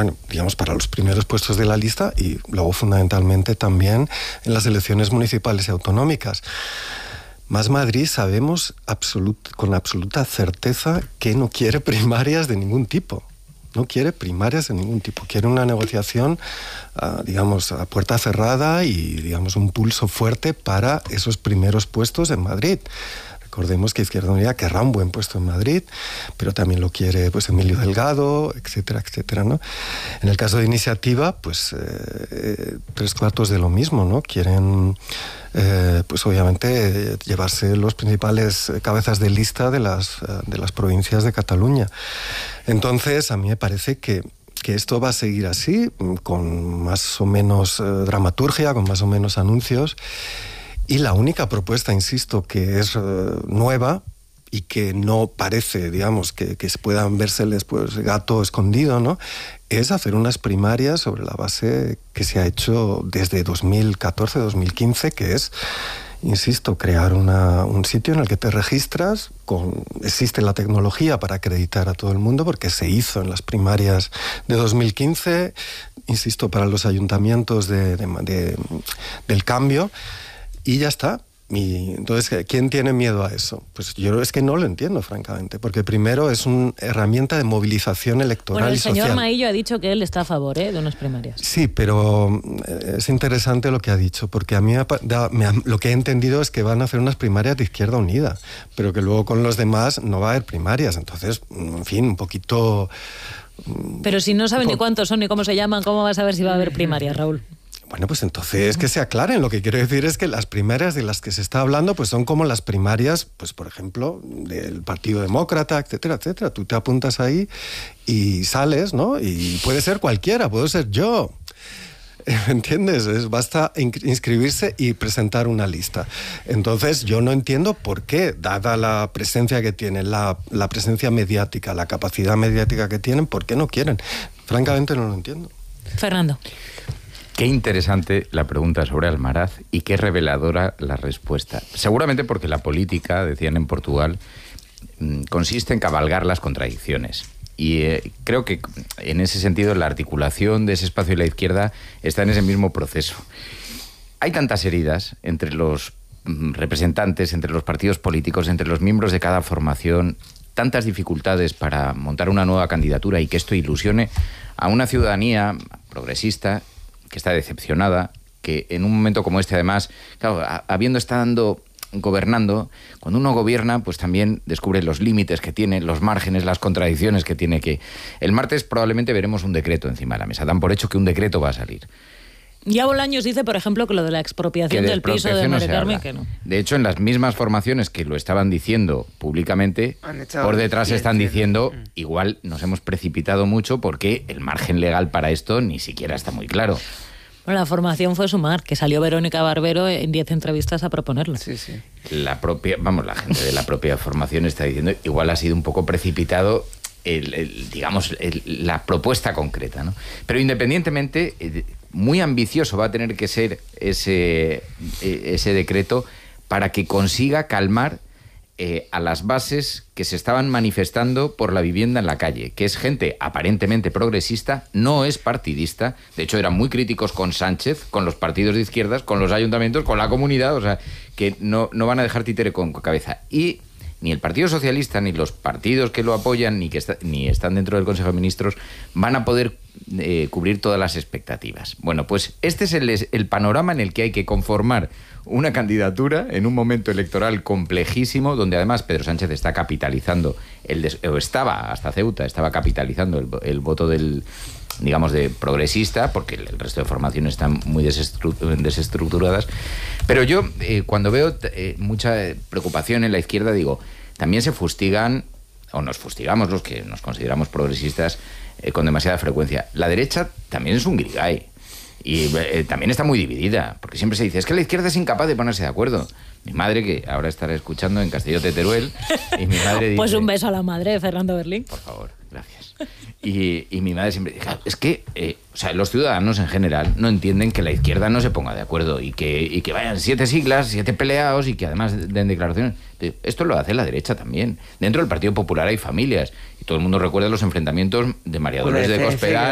bueno, digamos, para los primeros puestos de la lista y luego fundamentalmente también en las elecciones municipales y autonómicas. Más Madrid sabemos con absoluta certeza que no quiere primarias de ningún tipo. No quiere primarias de ningún tipo. Quiere una negociación, digamos, a puerta cerrada y, digamos, un pulso fuerte para esos primeros puestos en Madrid. Recordemos que Izquierda Unida querrá un buen puesto en Madrid, pero también lo quiere pues Emilio Delgado, etcétera, etcétera, ¿no? En el caso de Iniciativa, pues 3/4 de lo mismo, ¿no? Quieren, pues obviamente, llevarse los principales cabezas de lista de las provincias de Cataluña. Entonces, a mí me parece que esto va a seguir así, con más o menos dramaturgia, con más o menos anuncios. Y la única propuesta, insisto, que es nueva y que no parece, digamos, que puedan vérseles pues gato escondido, ¿no?, es hacer unas primarias sobre la base que se ha hecho desde 2014-2015, que es, insisto, crear un sitio en el que te registras, existe la tecnología para acreditar a todo el mundo, porque se hizo en las primarias de 2015, insisto, para los ayuntamientos del cambio, y ya está. Y entonces, ¿quién tiene miedo a eso? Pues yo es que no lo entiendo, francamente, porque primero es una herramienta de movilización electoral y social. El señor Maillo ha dicho que él está a favor de unas primarias. Sí, pero es interesante lo que ha dicho, porque a mí lo que he entendido es que van a hacer unas primarias de Izquierda Unida, pero que luego con los demás no va a haber primarias. Entonces, en fin, un poquito... Pero si no saben ni cuántos son ni cómo se llaman, ¿cómo vas a ver si va a haber primarias, Raúl? Bueno, pues entonces que se aclaren. Lo que quiero decir es que las primarias de las que se está hablando pues son como las primarias, pues por ejemplo, del Partido Demócrata, etcétera, etcétera. Tú te apuntas ahí y sales, ¿no? Y puede ser cualquiera, puedo ser yo. ¿Entiendes? Basta inscribirse y presentar una lista. Entonces yo no entiendo por qué, dada la presencia que tienen, la presencia mediática, la capacidad mediática que tienen, ¿por qué no quieren? Francamente no lo entiendo. Fernando. Qué interesante la pregunta sobre Almaraz y qué reveladora la respuesta. Seguramente porque la política, decían en Portugal, consiste en cabalgar las contradicciones. Y creo que en ese sentido la articulación de ese espacio y la izquierda está en ese mismo proceso. Hay tantas heridas entre los representantes, entre los partidos políticos, entre los miembros de cada formación, tantas dificultades para montar una nueva candidatura y que esto ilusione a una ciudadanía progresista que está decepcionada, que en un momento como este, además, claro, habiendo estado gobernando, cuando uno gobierna, pues también descubre los límites que tiene, los márgenes, las contradicciones que tiene. Que el martes probablemente veremos un decreto encima de la mesa. Dan por hecho que un decreto va a salir. Ya Bolaños dice, por ejemplo, que lo de la expropiación del piso de Mare Carmen, que no. De hecho, en las mismas formaciones que lo estaban diciendo públicamente, por detrás están diciendo, igual nos hemos precipitado mucho porque el margen legal para esto ni siquiera está muy claro. Bueno, la formación fue Sumar, que salió Verónica Barbero en 10 entrevistas a proponerlo. Sí, sí. La gente de la propia formación está diciendo, igual ha sido un poco precipitado la propuesta concreta, ¿no? Pero independientemente, muy ambicioso va a tener que ser ese decreto para que consiga calmar a las bases que se estaban manifestando por la vivienda en la calle, que es gente aparentemente progresista, no es partidista. De hecho, eran muy críticos con Sánchez, con los partidos de izquierdas, con los ayuntamientos, con la comunidad, o sea, que no van a dejar títere con cabeza. Y ni el Partido Socialista, ni los partidos que lo apoyan, ni están dentro del Consejo de Ministros, van a poder cubrir todas las expectativas. Bueno, pues este es el panorama en el que hay que conformar una candidatura en un momento electoral complejísimo, donde además Pedro Sánchez está capitalizando, hasta Ceuta, estaba capitalizando el voto del, digamos, de progresista, porque el resto de formaciones están muy desestructuradas. Pero yo, cuando veo mucha preocupación en la izquierda, digo, también se fustigan, o nos fustigamos los que nos consideramos progresistas con demasiada frecuencia. La derecha también es un guirigay. Y también está muy dividida, porque siempre se dice, es que la izquierda es incapaz de ponerse de acuerdo. Mi madre, que ahora estará escuchando en Castelló de Teruel, y mi madre dice... Pues un beso a la madre de Fernando Berlín. Por favor, gracias. Y mi madre siempre dice, es que los ciudadanos en general no entienden que la izquierda no se ponga de acuerdo y que vayan 7 siglas, 7 peleados y que además den declaraciones. Esto lo hace la derecha también. Dentro del Partido Popular hay familias y todo el mundo recuerda los enfrentamientos de María Dolores de Cospedal